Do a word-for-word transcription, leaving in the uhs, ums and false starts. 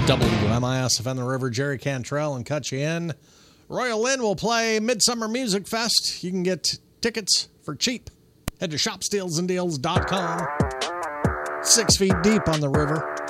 W M I S F on the River, Jerry Cantrell, and cut you in. Royal Lynn will play Midsummer Music Fest. You can get tickets for cheap. Head to shop steals and deals dot com. Six feet deep on the river.